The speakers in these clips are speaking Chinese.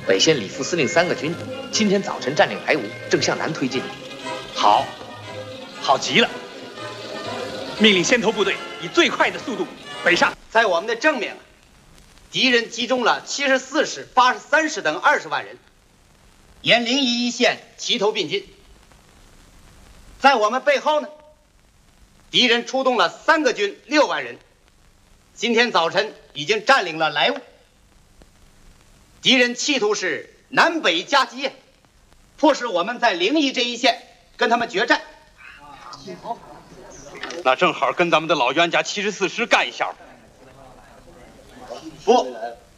北线李副司令3个军今天早晨占领莱芜，正向南推进。 好，好极了！命令先头部队以最快的速度北上。 在我们的正面，敌人集中了74师、83师等20万人，沿临沂一线齐头并进。在我们背后呢，敌人出动了3个军6万人，今天早晨已经占领了莱芜。敌人企图是南北夹击，迫使我们在临沂这一线跟他们决战。 那正好跟咱们的老冤家74师干一下。 不，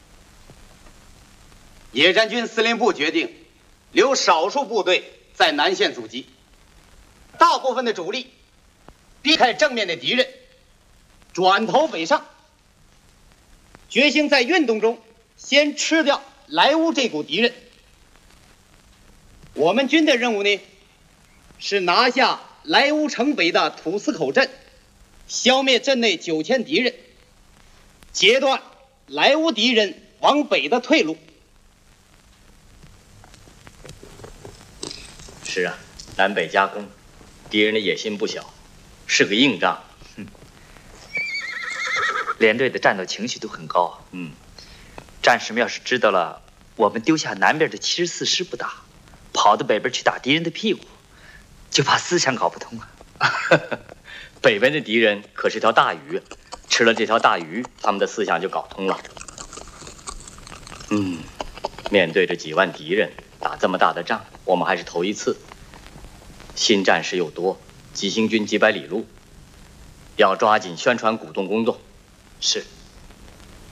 野战军司令部决定留少数部队在南线阻击，大部分的主力避开正面的敌人，转头北上，决心在运动中先吃掉莱芜这股敌人。我们军的任务呢，是拿下莱芜城北的土司口镇，消灭镇内9000敌人，截断莱芜敌人往北的退路。 是啊，南北夹攻，敌人的野心不小，是个硬仗。 连队的战斗情绪都很高。战士们要是知道了我们丢下南边的74师不打，跑到北边去打敌人的屁股，就怕思想搞不通啊。 北边的敌人可是条大鱼，吃了这条大鱼，他们的思想就搞通了。面对着几万敌人打这么大的仗，我们还是头一次。新战士又多，急行军几百里路，要抓紧宣传鼓动工作。 是。